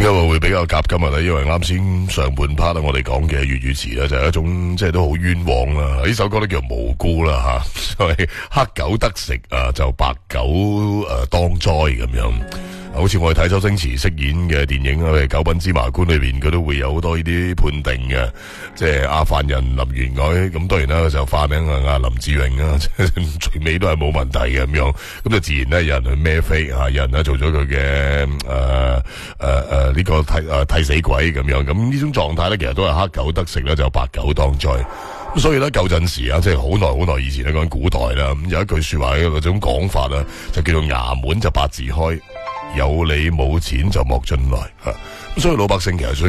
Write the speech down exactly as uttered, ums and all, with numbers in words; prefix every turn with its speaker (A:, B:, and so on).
A: 點解我會比較夾今日咧？因為啱先上半 part 咧，我哋講嘅粵語詞咧就係一種即係都好冤枉啦。呢首歌咧叫無辜啦吓，所謂黑狗得食啊，就白狗誒、呃、當災咁樣。好似我哋睇周星馳飾演嘅電影啊，《九品芝麻官》裏邊佢都會有好多呢啲判定嘅，即係阿犯人林元凱，咁當然啦就化名啊阿林志穎啊，最尾都係冇問題嘅咁樣，咁就自然咧有人去孭飛啊，有人咧做咗佢嘅誒誒誒呢個替誒、呃、替死鬼咁樣，咁呢種狀態咧其實都係黑狗得食咧，就白狗當災。咁所以咧舊陣時啊，即係好耐好耐以前咧講古代啦，咁有一句說話嘅嗰種講法啦，就叫做衙門就八字開。有你冇錢就莫進來吓，咁所以老百姓其實